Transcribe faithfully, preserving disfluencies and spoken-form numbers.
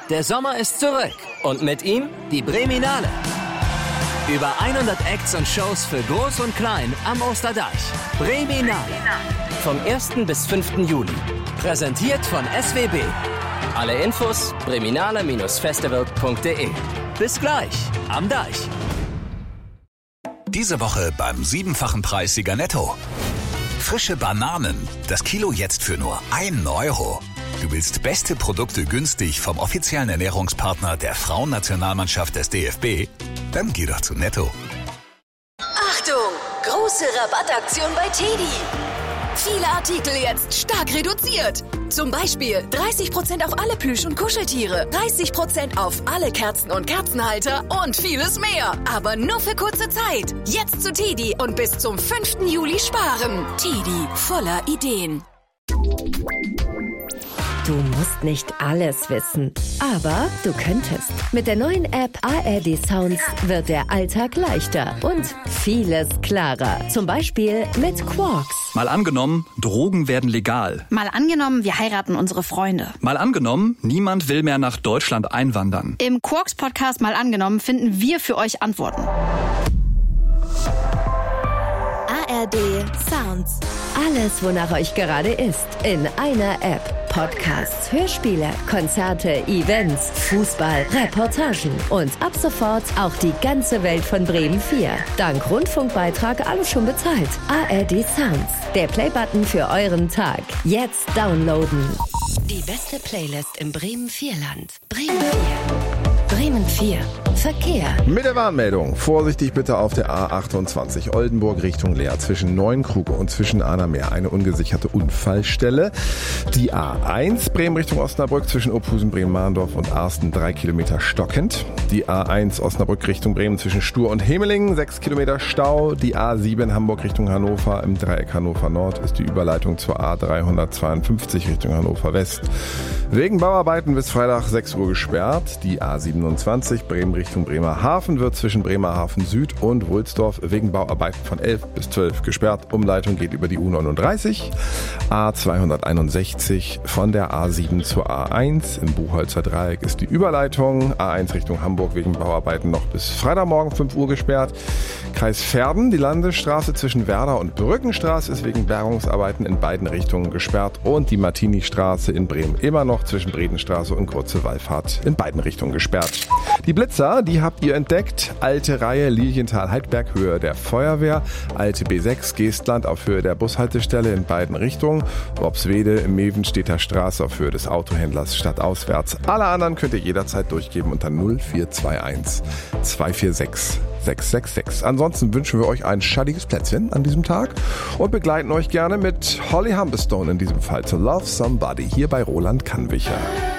Der Sommer ist zurück und mit ihm die Breminale. Über hundert Acts und Shows für Groß und Klein am Osterdeich. Breminale. Vom ersten bis fünften Juli. Präsentiert von S W B. Alle Infos breminale Festival punkt de. Bis gleich am Deich. Diese Woche beim siebenfachen Preissieger Netto. Frische Bananen. Das Kilo jetzt für nur einen Euro. Du willst beste Produkte günstig vom offiziellen Ernährungspartner der Frauennationalmannschaft des D F B? Dann geh doch zu Netto. Achtung! Große Rabattaktion bei Teddy. Viele Artikel jetzt stark reduziert. Zum Beispiel dreißig Prozent auf alle Plüsch- und Kuscheltiere, dreißig Prozent auf alle Kerzen und Kerzenhalter und vieles mehr. Aber nur für kurze Zeit. Jetzt zu Teddy und bis zum fünften Juli sparen. Teddy, voller Ideen. Du musst nicht alles wissen, aber du könntest. Mit der neuen App A R D Sounds wird der Alltag leichter und vieles klarer. Zum Beispiel mit Quarks. Mal angenommen, Drogen werden legal. Mal angenommen, wir heiraten unsere Freunde. Mal angenommen, niemand will mehr nach Deutschland einwandern. Im Quarks-Podcast Mal angenommen finden wir für euch Antworten. A R D Sounds. Alles, wonach euch gerade ist, in einer App. Podcasts, Hörspiele, Konzerte, Events, Fußball, Reportagen und ab sofort auch die ganze Welt von Bremen vier. Dank Rundfunkbeitrag alles schon bezahlt. A R D Sounds, der Playbutton für euren Tag. Jetzt downloaden. Die beste Playlist im Bremen vier Land. Bremen vier. Bremen vier. Verkehr. Mit der Warnmeldung. Vorsichtig bitte auf der A achtundzwanzig Oldenburg Richtung Leer zwischen Neuenkruge und zwischen Ahnermeer eine ungesicherte Unfallstelle. Die A eins Bremen Richtung Osnabrück zwischen Ophusen, Bremen-Mahndorf und Arsten drei Kilometer stockend. Die A eins Osnabrück Richtung Bremen zwischen Stur und Hemelingen sechs Kilometer Stau. Die A sieben Hamburg Richtung Hannover im Dreieck Hannover Nord ist die Überleitung zur A dreihundertzweiundfünfzig Richtung Hannover West. Wegen Bauarbeiten bis Freitag sechs Uhr gesperrt. Die A siebenundzwanzig Bremen Richtung Bremerhaven wird zwischen Bremerhaven Süd und Wulsdorf wegen Bauarbeiten von elf bis zwölf gesperrt. Umleitung geht über die U neununddreißig. A zweihunderteinundsechzig von der A sieben zur A eins. Im Buchholzer Dreieck ist die Überleitung. A eins Richtung Hamburg wegen Bauarbeiten noch bis Freitagmorgen fünf Uhr gesperrt. Kreis Verden, die Landesstraße zwischen Werder und Brückenstraße ist wegen Bergungsarbeiten in beiden Richtungen gesperrt. Und die Martini-Straße in Bremen immer noch zwischen Bredenstraße und Kurze Wallfahrt in beiden Richtungen gesperrt. Die Blitzer, die habt ihr entdeckt. Alte Reihe Lilienthal-Heidberg, Höhe der Feuerwehr. Alte B sechs Geestland auf Höhe der Bushaltestelle in beiden Richtungen. Worpswede im Mevenstedter Straße auf Höhe des Autohändlers stadtauswärts. Alle anderen könnt ihr jederzeit durchgeben unter null vier zwei eins zwei vier sechs sechs sechs sechs. Ansonsten wünschen wir euch ein schattiges Plätzchen an diesem Tag und begleiten euch gerne mit Holly Humberstone in diesem Fall zu Love Somebody hier bei Roland Kannwicher.